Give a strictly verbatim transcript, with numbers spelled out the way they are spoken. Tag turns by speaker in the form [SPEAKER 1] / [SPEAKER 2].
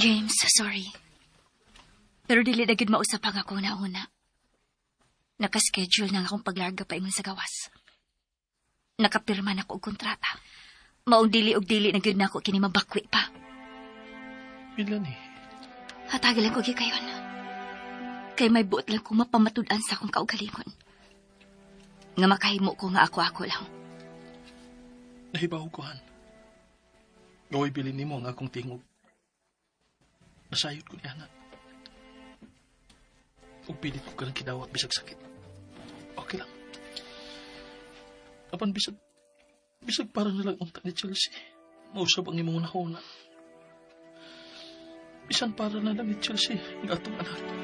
[SPEAKER 1] James, sorry. Pero dili na gid mausap ang ako nauna. Nakaschedule na akong paglarga pa ingon sa gawas. Nakapirma na ko og kontrata. Maong dili og dili na gyud na ako kini mabakwi pa.
[SPEAKER 2] Pila ni?
[SPEAKER 1] Hatagal lang ko gikayon. Kay may buot lang kong mapamatud-an sa akong kaugalingon. Nga makahimo ko nga ako-ako lang.
[SPEAKER 2] Nahibaw ko, han. Ngaway bilin ni mo ang akong tingog. Nasayod ko niya na. Kung pilit ko ka ng kidawat bisag sakit. Okay lang. Apan bisag, bisag para nalang unta ni Chelsea. Mausap ang imong nahuna. Bisan para na lang ni Chelsea ng atong anak.